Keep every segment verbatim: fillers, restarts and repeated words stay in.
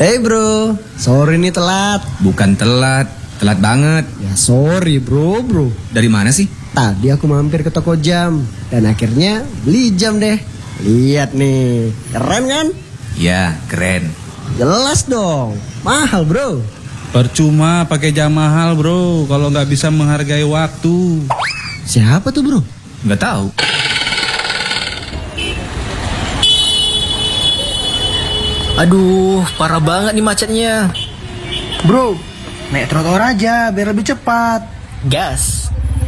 Hey bro, sorry nih telat. Bukan telat, telat banget. Ya sorry bro, bro. Dari mana sih? Tadi aku mampir ke toko jam dan akhirnya beli jam deh. Lihat nih, keren kan? Ya, keren. Jelas dong, mahal bro. Percuma pakai jam mahal bro, kalau nggak bisa menghargai waktu. Siapa tuh bro? Nggak tahu. Aduh, parah banget nih macetnya. Bro, naik trotoar aja biar lebih cepat. Gas.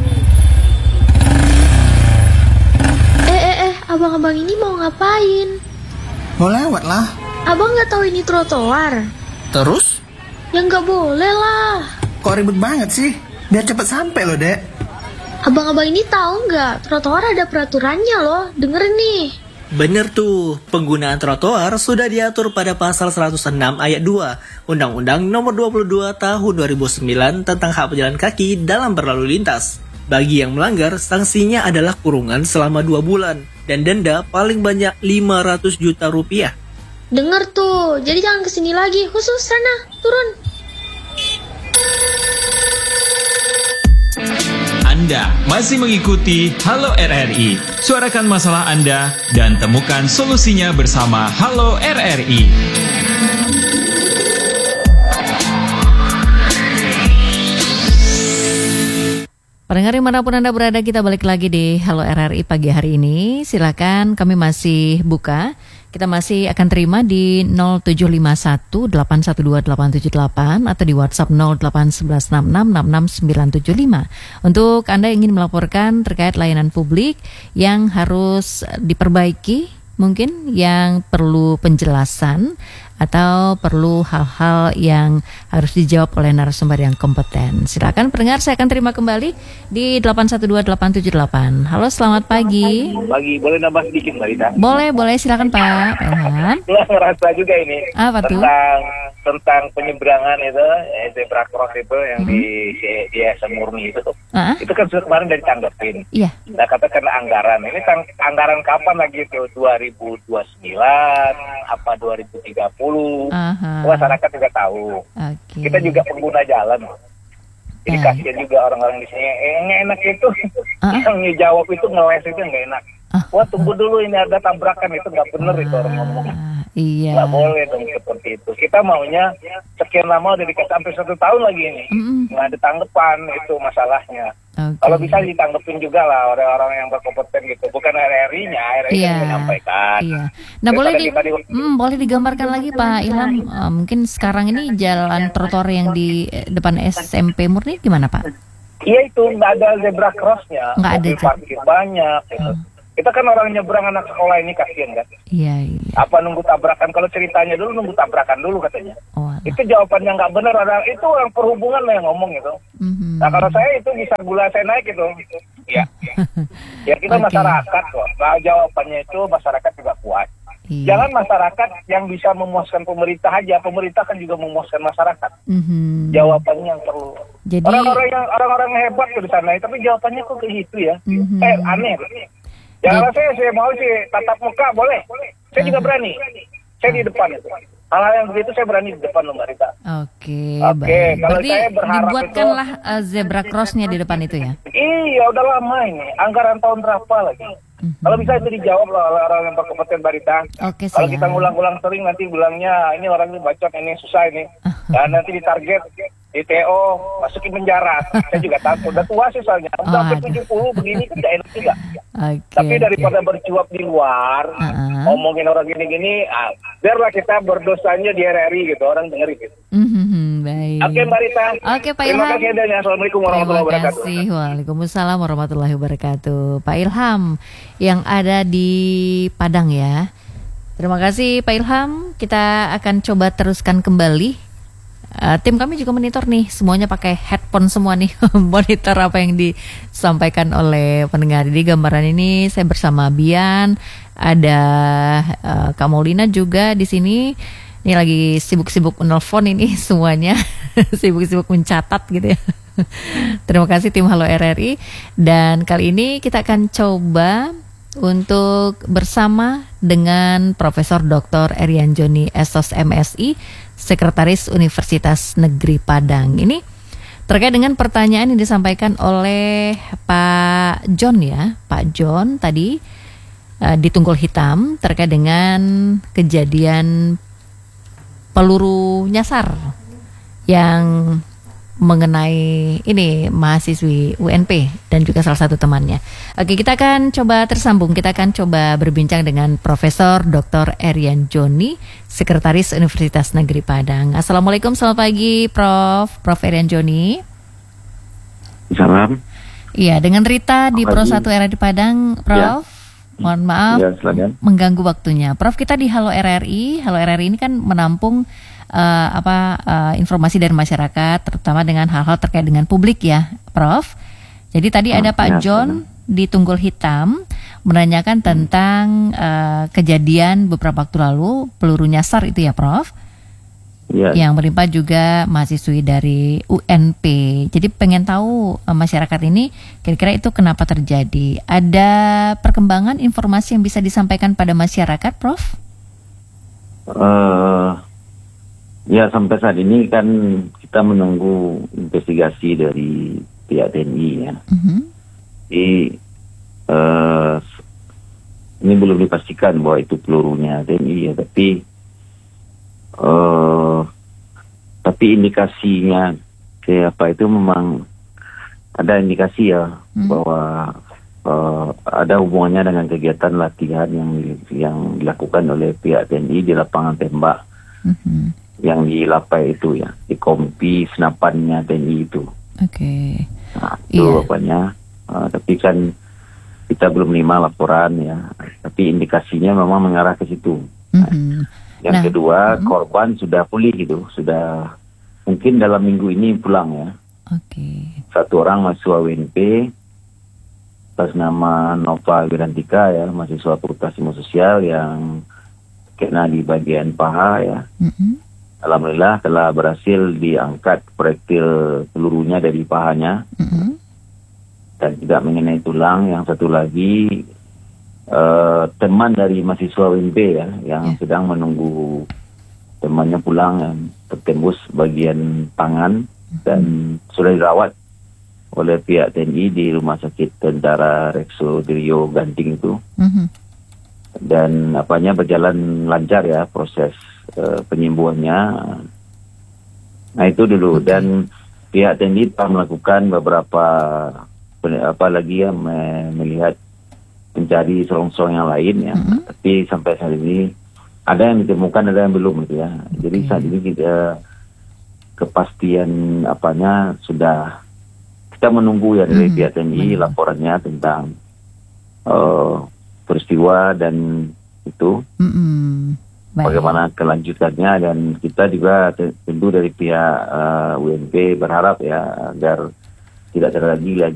Eh, eh, eh, abang-abang ini mau ngapain? Mau lewat lah. Abang nggak tahu ini trotoar? Terus? Ya nggak boleh lah. Kok ribet banget sih? Biar cepat sampai loh, Dek. Abang-abang ini tahu nggak? Trotoar ada peraturannya loh. Dengerin nih. Bener tuh, penggunaan trotoar sudah diatur pada pasal seratus enam ayat dua Undang-Undang Nomor dua puluh dua Tahun dua ribu sembilan tentang hak pejalan kaki dalam berlalu lintas. Bagi yang melanggar, sanksinya adalah kurungan selama dua bulan dan denda paling banyak lima ratus juta rupiah. Denger tuh, jadi jangan kesini lagi. Khusus sana, turun. Anda masih mengikuti Halo R R I. Suarakan masalah Anda dan temukan solusinya bersama Halo R R I. Pendengar dimanapun Anda berada, kita balik lagi di Halo R R I pagi hari ini. Silakan, kami masih buka. Kita masih akan terima di nol tujuh lima satu delapan satu dua delapan tujuh delapan atau di WhatsApp nol delapan satu satu enam enam enam enam sembilan tujuh lima. Untuk Anda yang ingin melaporkan terkait layanan publik yang harus diperbaiki, mungkin yang perlu penjelasan atau perlu hal-hal yang harus dijawab oleh narasumber yang kompeten. Silakan pendengar, saya akan terima kembali di delapan satu dua delapan tujuh delapan. Halo, selamat pagi. Pagi, boleh nambah sedikit Mbak Rita? Boleh, boleh, silakan Pak Ilham. Saya ngerasa juga ini Apa tuh? tentang tentang penyeberangan itu, eh, zebra cross itu yang Hmm. di di S M Murni itu tuh. Ah, Itu kan sudah kemarin dari tanggapin. iya. Nah, kata karena anggaran. Ini kan anggaran kapan lagi itu? dua ribu dua puluh sembilan apa dua ribu tiga puluh? Aha. Masyarakat juga tahu. Oke. Kita juga pengguna jalan. Jadi Eh. kasihan juga orang-orang di sini. Eh, nggak enak itu. Ah. Yang ngejawab itu ngeles itu nggak enak. Ah. Wah, tunggu dulu ini ada tabrakan, itu nggak bener itu orang ngomong. Ah, iya. Nggak boleh dong seperti itu. Kita maunya sekian lama udah dikasih sampai satu tahun lagi ini. Mm-mm. Nggak ada tanggapan, itu masalahnya. Oke. Kalau bisa ditanggepin juga lah orang-orang yang berkompeten gitu. Bukan R R I-nya, R R I Iya. yang menyampaikan. Iya. Nah, boleh di, Daripada kita di- hmm, boleh digambarkan lagi Pak Ilham, eh, mungkin sekarang ini jalan trotoar yang di eh, depan S M P Murni gimana Pak? Iya itu, nggak ada zebra cross-nya. Nggak ada, Mobil Cak. parkir banyak. Gitu. Hmm. Kita kan orang nyebrang anak sekolah ini kasihan kan. Iya, iya. Apa nunggu tabrakan? Kalau ceritanya dulu nunggu tabrakan dulu katanya. Oh, alah. Itu jawabannya nggak benar. Ada itu orang perhubungan lah yang ngomong itu. Mhm. Nah kalau saya itu bisa gula saya naik itu. Ya, ya kita Oke. masyarakat kok. Nah, jawabannya itu masyarakat juga kuat. Iya. Jangan masyarakat yang bisa memuaskan pemerintah aja. Pemerintah kan juga memuaskan masyarakat. Mhm. Jawabannya yang perlu. Jadi- Orang-orang yang orang-orang yang hebat tuh di sana, tapi jawabannya kok kayak gitu ya. Mhm. Eh aneh. Jangan Jadi- saya saya mau sih tatap muka boleh. Saya juga berani. Saya di depan itu. Hal-hal yang begitu saya berani di depan loh Mbak Rita. Oke, Oke, baik. kalau Berarti saya berharap dibuatkanlah eh, zebra crossnya di depan itu ya? Iya, udah lama ini. Anggaran tahun berapa lagi? Mhm. Kalau bisa itu dijawab lah oleh orang yang berkompeten Mbak Rita. Oke, Kalau siap. kita ngulang-ulang sering nanti bilangnya ini orang ini bacot, ini susah ini. Dan nanti ditarget di T O masukin penjara. Saya juga takut. Udah tua sih soalnya. Udah sampai Aduh. tujuh puluh begini kan gak enak juga. Oke. Tapi oke. daripada bercuap di luar, Uh-uh. ngomongin orang gini-gini, ah, biarlah kita berdosanya di R R I gitu, orang dengerin gitu. Mhm, baik. Oke Mbak Rita. Oke, Pak Terima Ilham. kasih dan Assalamualaikum warahmatullahi Terima wabarakatuh. kasih. Waalaikumsalam warahmatullahi wabarakatuh. Pak Ilham yang ada di Padang ya. Terima kasih Pak Ilham. Kita akan coba teruskan kembali. Uh, tim kami juga monitor nih, semuanya pakai headphone semua nih, monitor apa yang disampaikan oleh pendengar. Di gambaran ini saya bersama Bian, ada uh, Kak Maulina juga di sini. Ini lagi sibuk-sibuk menelpon ini semuanya, sibuk-sibuk mencatat gitu ya. Terima kasih tim Halo R R I. Dan kali ini kita akan coba untuk bersama dengan Profesor Doktor Erian Joni S O S M Si, Sekretaris Universitas Negeri Padang. Ini terkait dengan pertanyaan yang disampaikan oleh Pak John ya, Pak John tadi uh, di Tunggul Hitam terkait dengan kejadian peluru nyasar yang mengenai ini mahasiswi U N P dan juga salah satu temannya. Oke, kita akan coba tersambung. Kita akan coba berbincang dengan Profesor Doktor Erian Joni, Sekretaris Universitas Negeri Padang. Assalamualaikum, selamat pagi, Prof. Prof Erian Joni. Salam. Iya, dengan Rita di Pro satu R R I Padang, Prof. Ya. Mohon maaf ya, mengganggu waktunya. Prof, kita di Halo R R I. Halo R R I ini kan menampung Uh, apa uh, informasi dari masyarakat, terutama dengan hal-hal terkait dengan publik ya, Prof. Jadi tadi oh, ada Pak ya, John ya. di Tunggul Hitam menanyakan tentang uh, kejadian beberapa waktu lalu peluru nyasar itu ya, Prof. Ya. Yang menimpa juga mahasiswi dari U N P. Jadi pengen tahu uh, masyarakat ini kira-kira itu kenapa terjadi? Ada perkembangan informasi yang bisa disampaikan pada masyarakat, Prof? Uh... Ya, sampai saat ini kan kita menunggu investigasi dari pihak T N I ya. Mm-hmm. Jadi uh, ini belum dipastikan bahwa itu pelurunya T N I ya, tapi uh, tapi indikasinya kayak apa itu memang ada indikasi ya mm-hmm. bahwa uh, ada hubungannya dengan kegiatan latihan yang yang dilakukan oleh pihak T N I di lapangan tembak. Mm-hmm. Yang di Lapai itu ya, di kompi senapannya T N I itu. Oke. Okay. Nah, itu yeah. apanya. Uh, tapi kan kita belum menerima laporan ya. Tapi indikasinya memang mengarah ke situ. Mm-hmm. Nah, yang nah, kedua, mm-hmm. korban sudah pulih gitu, sudah mungkin dalam minggu ini pulang ya. Oke. Okay. Satu orang mahasiswa U N P atas nama Nova Wirantika ya, mahasiswa Fakultas Ilmu Sosial yang kena di bagian paha ya. Mm-hmm. Alhamdulillah telah berhasil diangkat proyektil pelurunya dari pahanya mm-hmm. dan tidak mengenai tulang. Yang satu lagi uh, teman dari mahasiswa U N P ya yang yeah. sedang menunggu temannya pulang yang tertembus bagian tangan mm-hmm. dan sudah dirawat oleh pihak T N I di Rumah Sakit Tentara Rekso Diryo Ganting itu mm-hmm. dan apanya berjalan lancar ya proses Uh, penyembuhannya. Nah itu dulu. Dan pihak T N I telah melakukan beberapa apa lagi ya me- melihat mencari serong-serong yang lain ya. Mm-hmm. Tapi sampai saat ini ada yang ditemukan, ada yang belum gitu ya. Jadi saat ini kita kepastian apanya sudah kita menunggu ya dari mm-hmm. pihak T N I mm-hmm. laporannya tentang uh, peristiwa dan itu. Mm-hmm. Baik. Bagaimana kelanjutannya, dan kita juga tentu dari pihak uh, U N P berharap ya agar tidak terjadi lagi